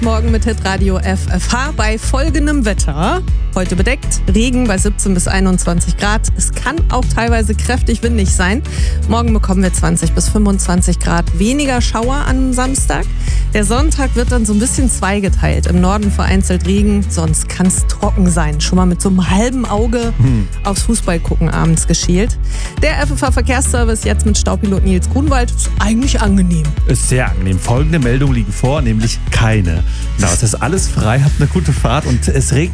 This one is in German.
Morgen mit Hitradio FFH bei folgendem Wetter. Heute bedeckt, Regen bei 17 bis 21 Grad. Es kann auch teilweise kräftig windig sein. Morgen bekommen wir 20 bis 25 Grad. Weniger Schauer am Samstag. Der Sonntag wird dann so ein bisschen zweigeteilt. Im Norden vereinzelt Regen, sonst kann es trocken sein. Schon mal mit so einem halben Auge aufs Fußball gucken abends geschielt. Der FFH-Verkehrsservice jetzt mit Staupilot Nils Grunwald ist eigentlich angenehm. Ist sehr angenehm. Folgende Meldungen liegen vor, nämlich keine. Genau, es ist alles frei, habt eine gute Fahrt und es regnet